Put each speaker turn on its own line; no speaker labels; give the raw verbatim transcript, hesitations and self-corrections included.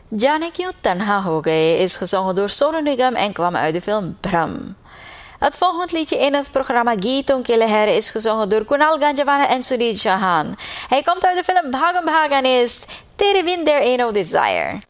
Jaane Kyun Tanha Ho Gaye is gezongen door Sonu Nigam en kwam uit de film Bram. Het volgende liedje in het programma Geeton Killeher is gezongen door Kunal Ganjavana en Sudhir Chauhan. Hij komt uit de film Bhagam Bhag en is Tere Bin There Ain't No Desire.